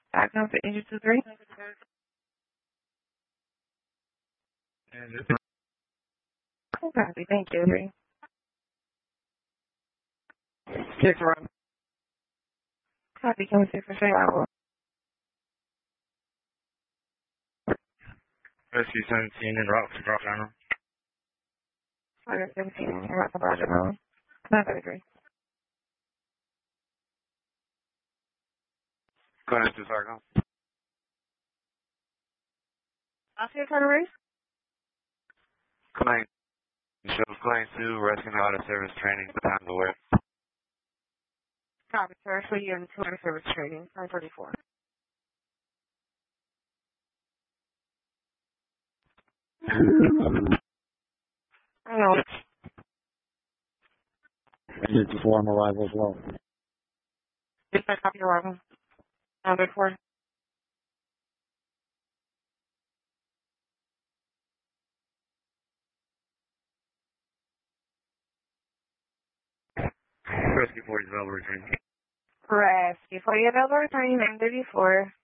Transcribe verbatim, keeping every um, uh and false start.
Diagnosed at injury two three. Copy. Thank you. Three. Six run. Copy. Can we say for straight out? Rescue seventeen and route to drop down. Fire seventeen and route to Roger Road. nine thirty-three. Go ahead to Sargon. I'll see you turn race. Claim. Shows claim two, rescue out of service training, the time to work. Copy, sir. For you in two hundred service training. nine thirty-four. I know. fifty-four on arrival as well. Just a copy arrival. nine thirty-four. Rescue forty developer training. Rescue for you available returning nine thirty-four.